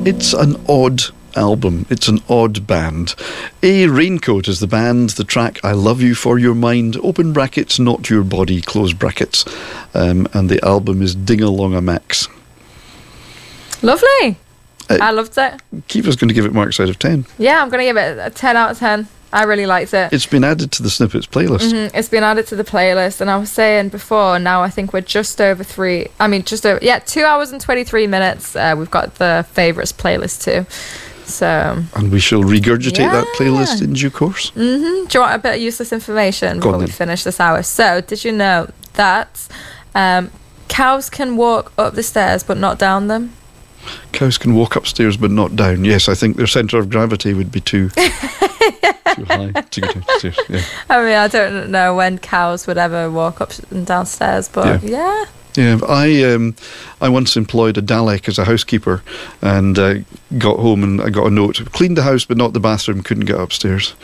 It's an odd album. It's an odd band. Raincoat is the band. The track I Love You For Your Mind, open brackets, not your body, close brackets. And the album is Ding-a-Long-a-Max. Lovely. I loved it. Kiva's going to give it marks out of 10. Yeah, I'm going to give it a 10 out of 10. I really liked it. It's been added to the Snippets playlist. Mm-hmm. It's been added to the playlist, and I was saying before, now I think we're just over 2 hours and 23 minutes. We've got the favourites playlist too. So, and we shall regurgitate that playlist in due course. Mm-hmm. Do you want a bit of useless information before we finish this hour? So, did you know that cows can walk up the stairs but not down them? Cows can walk upstairs but not down. Yes, I think their centre of gravity would be too high to get upstairs. Yeah. I mean, I don't know when cows would ever walk up and downstairs, but yeah. Yeah, I once employed a Dalek as a housekeeper, and got home and I got a note: cleaned the house but not the bathroom, couldn't get upstairs.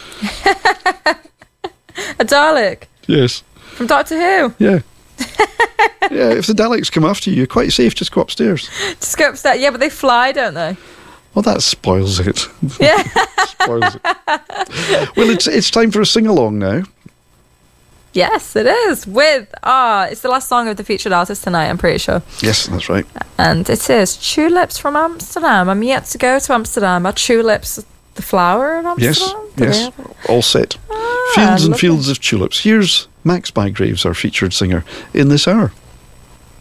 A Dalek? Yes. From Doctor Who? Yeah. Yeah, if the Daleks come after you, you're quite safe, just go upstairs. Just go upstairs. Yeah, but they fly, don't they? Well, that spoils it. Yeah. Spoils it. Well, it's time for a sing-along now. Yes, it is. It's the last song of the featured artist tonight, I'm pretty sure. Yes, that's right. And it is Tulips from Amsterdam. I'm yet to go to Amsterdam. Are tulips the flower of Amsterdam? Yes. All set. Fields and fields of tulips. Here's Max Bygraves, our featured singer, in this hour.